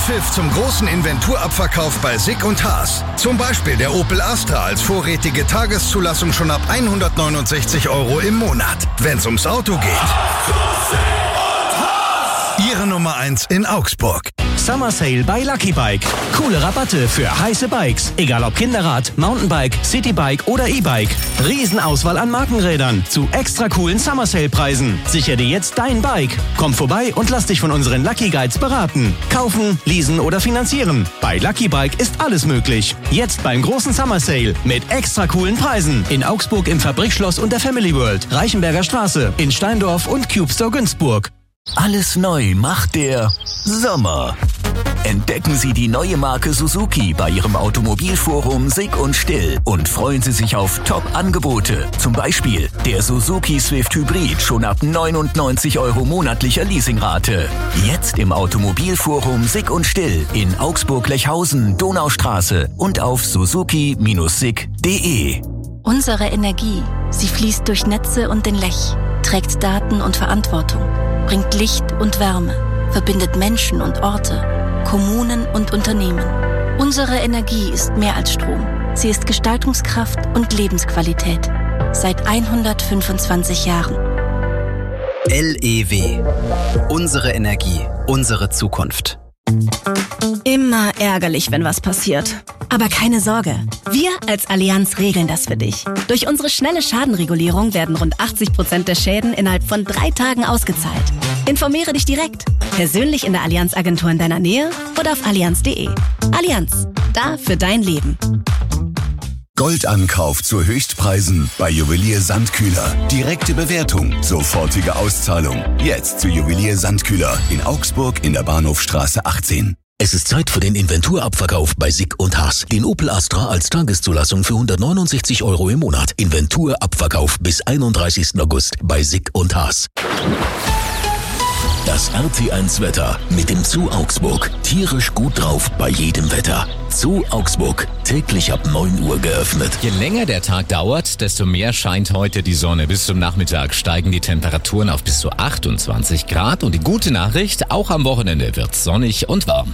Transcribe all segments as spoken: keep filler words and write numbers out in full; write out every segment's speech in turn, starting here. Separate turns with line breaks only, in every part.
Pfiff zum großen Inventurabverkauf bei Sick und Haas. Zum Beispiel der Opel Astra als vorrätige Tageszulassung schon ab hundertneunundsechzig Euro im Monat. Wenn's ums Auto geht. Ihre Nummer eins in Augsburg.
Summer Sale bei Lucky Bike. Coole Rabatte für heiße Bikes. Egal ob Kinderrad, Mountainbike, Citybike oder E-Bike. Riesenauswahl an Markenrädern zu extra coolen Summer Sale Preisen. Sichere dir jetzt dein Bike. Komm vorbei und lass dich von unseren Lucky Guides beraten. Kaufen, leasen oder finanzieren. Bei Lucky Bike ist alles möglich. Jetzt beim großen Summer Sale mit extra coolen Preisen. In Augsburg im Fabrikschloss und der Family World. Reichenberger Straße. In Steindorf und Cube Store Günzburg.
Alles neu macht der Sommer. Entdecken Sie die neue Marke Suzuki bei Ihrem Automobilforum Sick und Still und freuen Sie sich auf Top-Angebote. Zum Beispiel der Suzuki Swift Hybrid schon ab neunundneunzig Euro monatlicher Leasingrate. Jetzt im Automobilforum Sick und Still in Augsburg-Lechhausen, Donaustraße und auf suzuki Bindestrich sick punkt de.
Unsere Energie, sie fließt durch Netze und den Lech, trägt Daten und Verantwortung, bringt Licht und Wärme, verbindet Menschen und Orte, Kommunen und Unternehmen. Unsere Energie ist mehr als Strom. Sie ist Gestaltungskraft und Lebensqualität. Seit hundertfünfundzwanzig Jahren.
L E W. Unsere Energie, unsere Zukunft.
Immer ärgerlich, wenn was passiert. Aber keine Sorge, wir als Allianz regeln das für dich. Durch unsere schnelle Schadenregulierung werden rund achtzig Prozent der Schäden innerhalb von drei Tagen ausgezahlt. Informiere dich direkt, persönlich in der Allianz-Agentur in deiner Nähe oder auf allianz punkt de. Allianz, da für dein Leben.
Goldankauf zu Höchstpreisen bei Juwelier Sandkühler. Direkte Bewertung, sofortige Auszahlung. Jetzt zu Juwelier Sandkühler in Augsburg in der Bahnhofstraße achtzehn.
Es ist Zeit für den Inventurabverkauf bei Sick und Haas. Den Opel Astra als Tageszulassung für hundertneunundsechzig Euro im Monat. Inventurabverkauf bis einunddreißigsten August bei Sick und Haas. Das R T eins Wetter mit dem Zoo Augsburg. Tierisch gut drauf bei jedem Wetter. Zoo Augsburg, täglich ab neun Uhr geöffnet.
Je länger der Tag dauert, desto mehr scheint heute die Sonne. Bis zum Nachmittag steigen die Temperaturen auf bis zu achtundzwanzig Grad. Und die gute Nachricht, auch am Wochenende wird's sonnig und warm.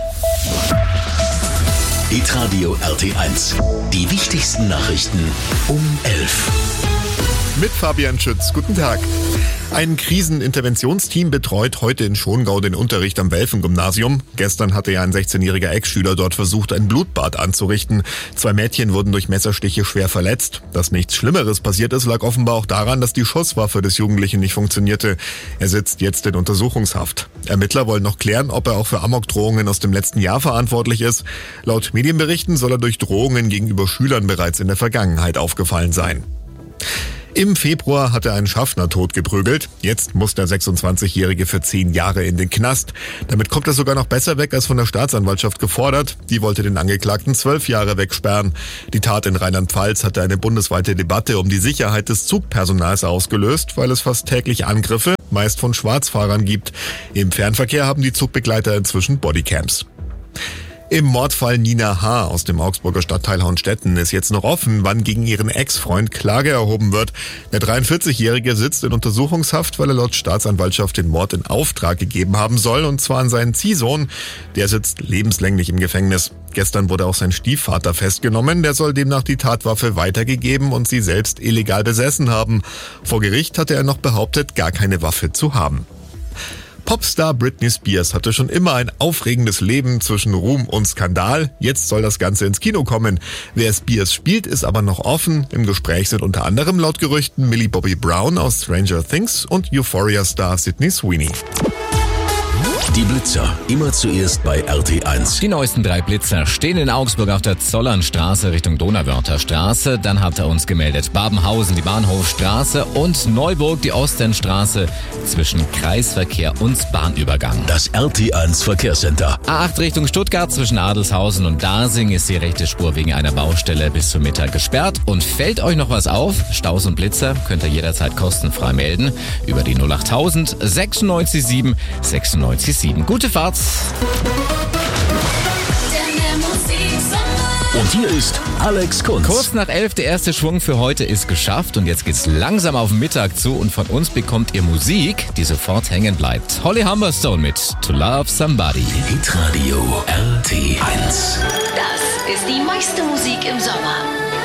Hitradio R T eins. Die wichtigsten Nachrichten um elf.
Mit Fabian Schütz. Guten Tag. Ein Kriseninterventionsteam betreut heute in Schongau den Unterricht am Welfen-Gymnasium. Gestern hatte ja ein sechzehnjähriger Ex-Schüler dort versucht, ein Blutbad anzurichten. Zwei Mädchen wurden durch Messerstiche schwer verletzt. Dass nichts Schlimmeres passiert ist, lag offenbar auch daran, dass die Schusswaffe des Jugendlichen nicht funktionierte. Er sitzt jetzt in Untersuchungshaft. Ermittler wollen noch klären, ob er auch für Amokdrohungen aus dem letzten Jahr verantwortlich ist. Laut Medienberichten soll er durch Drohungen gegenüber Schülern bereits in der Vergangenheit aufgefallen sein. Im Februar hat er einen Schaffner totgeprügelt. Jetzt muss der sechsundzwanzigjährige für zehn Jahre in den Knast. Damit kommt er sogar noch besser weg als von der Staatsanwaltschaft gefordert. Die wollte den Angeklagten zwölf Jahre wegsperren. Die Tat in Rheinland-Pfalz hatte eine bundesweite Debatte um die Sicherheit des Zugpersonals ausgelöst, weil es fast täglich Angriffe, meist von Schwarzfahrern, gibt. Im Fernverkehr haben die Zugbegleiter inzwischen Bodycams. Im Mordfall Nina H. aus dem Augsburger Stadtteil Hornstetten ist jetzt noch offen, wann gegen ihren Ex-Freund Klage erhoben wird. Der dreiundvierzigjährige sitzt in Untersuchungshaft, weil er laut Staatsanwaltschaft den Mord in Auftrag gegeben haben soll, und zwar an seinen Ziehsohn. Der sitzt lebenslänglich im Gefängnis. Gestern wurde auch sein Stiefvater festgenommen. Der soll demnach die Tatwaffe weitergegeben und sie selbst illegal besessen haben. Vor Gericht hatte er noch behauptet, gar keine Waffe zu haben. Popstar Britney Spears hatte schon immer ein aufregendes Leben zwischen Ruhm und Skandal. Jetzt soll das Ganze ins Kino kommen. Wer Spears spielt, ist aber noch offen. Im Gespräch sind unter anderem laut Gerüchten Millie Bobby Brown aus Stranger Things und Euphoria-Star Sydney Sweeney.
Die Blitzer, immer zuerst bei R T eins.
Die neuesten drei Blitzer stehen in Augsburg auf der Zollernstraße Richtung Donauwörther Straße. Dann hat er uns gemeldet Babenhausen, die Bahnhofstraße, und Neuburg, die Ostenstraße zwischen Kreisverkehr und Bahnübergang.
Das R T eins Verkehrscenter.
A acht Richtung Stuttgart zwischen Adelshausen und Dasing ist die rechte Spur wegen einer Baustelle bis zum Mittag gesperrt. Und fällt euch noch was auf? Staus und Blitzer könnt ihr jederzeit kostenfrei melden über die null achttausend sechsundneunzig sieben sechsundneunzig sieben. Gute Fahrt!
Der Musik
Und hier ist Alex Kunz.
Kurz nach elf, der erste Schwung für heute ist geschafft und jetzt geht's langsam auf den Mittag zu und von uns bekommt ihr Musik, die sofort hängen bleibt. Holly Humberstone mit To Love Somebody.
Hitradio R T eins.
Das ist die meiste Musik im Sommer.